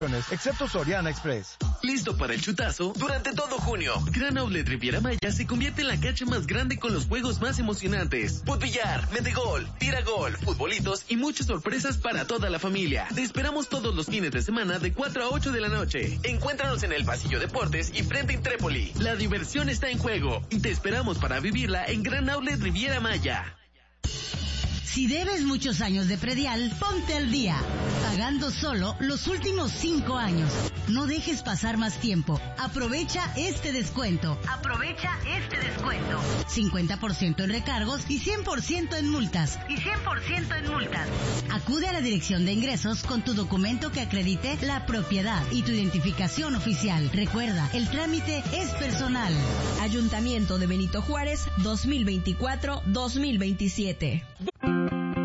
excepto Soriana Express. ¿Listo para el chutazo? Durante todo junio, Gran Outlet Riviera Maya se convierte en la cancha más grande con los juegos más emocionantes. Fútbillar, metegol, tiragol, futbolitos y muchas sorpresas para toda la familia. Te esperamos todos los fines de semana de 4 a 8 de la noche. Encuéntranos en el Pasillo Deportes y frente a Trépoli. La diversión está en juego y te esperamos para vivirla en Gran Outlet Riviera Maya. Si debes muchos años de predial, ponte al día, pagando solo los últimos 5 años. No dejes pasar más tiempo. Aprovecha este descuento. 50% en recargos y 100% en multas. Acude a la Dirección de Ingresos con tu documento que acredite la propiedad y tu identificación oficial. Recuerda, el trámite es personal. Ayuntamiento de Benito Juárez, 2024-2027.